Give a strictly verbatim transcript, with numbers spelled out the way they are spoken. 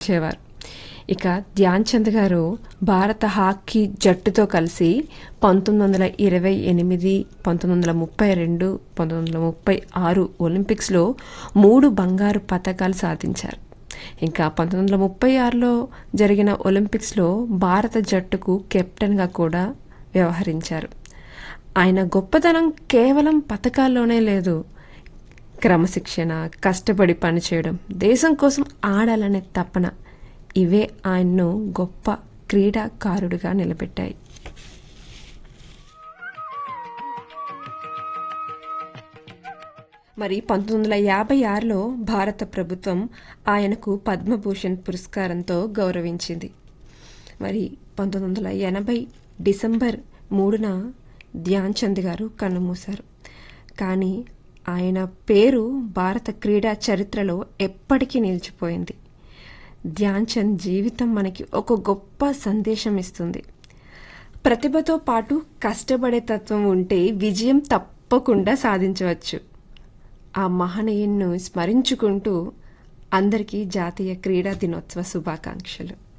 చేవారు. ఇక ధ్యాన్ చంద్ గారు భారత హాకీ జట్టుతో కలిసి పంతొమ్మిది వందల ఇరవై ఎనిమిది పంతొమ్మిది వందల ముప్పై రెండు పంతొమ్మిది వందల ముప్పై ఆరు ఒలింపిక్స్లో మూడు బంగారు పతకాలు సాధించారు. ఇంకా పంతొమ్మిది వందల ముప్పై ఆరులో జరిగిన ఒలింపిక్స్లో భారత జట్టుకు కెప్టెన్గా కూడా వ్యవహరించారు. ఆయన గొప్పతనం కేవలం పతకాల్లోనే లేదు, క్రమశిక్షణ, కష్టపడి పనిచేయడం, దేశం కోసం ఆడాలనే తపన, ఇవే ఆయన్ను గొప్ప క్రీడాకారుడిగా నిలబెట్టాయి. మరి పంతొమ్మిది వందల యాభై ఆరులో భారత ప్రభుత్వం ఆయనకు పద్మభూషణ్ పురస్కారంతో గౌరవించింది. మరి పంతొమ్మిది వందల ఎనభై డిసెంబర్ మూడున ధ్యాన్ చంద్ గారు కన్నుమూశారు. కానీ ఆయన పేరు భారత క్రీడా చరిత్రలో ఎప్పటికీ నిలిచిపోయింది. ధ్యాన్ చంద్ జీవితం మనకి ఒక గొప్ప సందేశం ఇస్తుంది. ప్రతిభతో పాటు కష్టపడే తత్వం ఉంటే విజయం తప్పకుండా సాధించవచ్చు. ఆ మహనీయున్ని స్మరించుకుంటూ అందరికీ జాతీయ క్రీడా దినోత్సవ శుభాకాంక్షలు.